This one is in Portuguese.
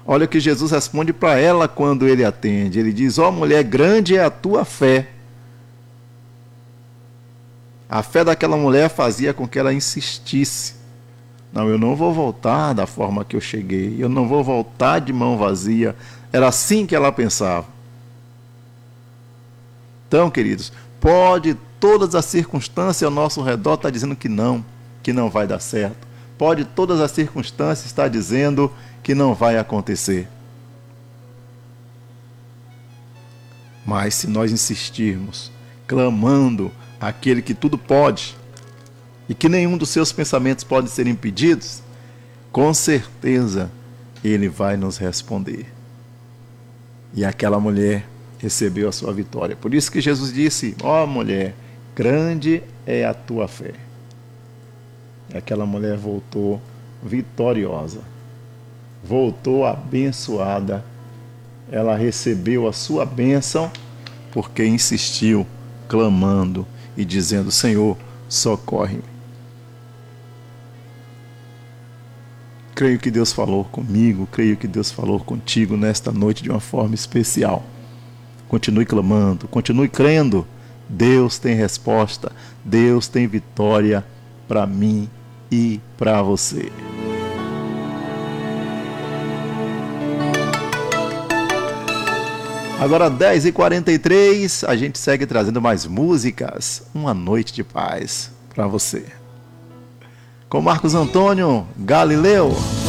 Olha o que Jesus responde para ela quando ele atende. Ele diz: ó mulher, grande é a tua fé. A fé daquela mulher fazia com que ela insistisse. Não, eu não vou voltar da forma que eu cheguei. Eu não vou voltar de mão vazia. Era assim que ela pensava. Então, queridos, pode todas as circunstâncias ao nosso redor estar dizendo que não vai dar certo. Pode todas as circunstâncias estar dizendo que não vai acontecer. Mas se nós insistirmos, clamando àquele que tudo pode e que nenhum dos seus pensamentos pode ser impedidos, com certeza ele vai nos responder. E aquela mulher recebeu a sua vitória. Por isso que Jesus disse: ó mulher, grande é a tua fé. E aquela mulher voltou vitoriosa, voltou abençoada. Ela recebeu a sua bênção porque insistiu, clamando e dizendo: Senhor, socorre-me. Creio que Deus falou comigo, creio que Deus falou contigo nesta noite de uma forma especial. Continue clamando, continue crendo. Deus tem resposta, Deus tem vitória para mim e para você. Agora 10h43, a gente segue trazendo mais músicas. Uma noite de paz para você. Com Marcos Antônio Galileu.